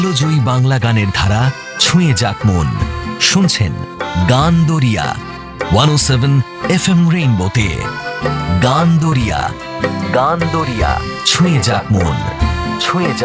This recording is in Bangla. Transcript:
জয়ী বাংলা গানের ধারা ছুঁয়ে যাক মন। শুনছেন গান দরিয়া 107 FM রেইনবোতে। গান দরিয়া ছুঁয়ে যাক মন, ছুঁয়ে যাক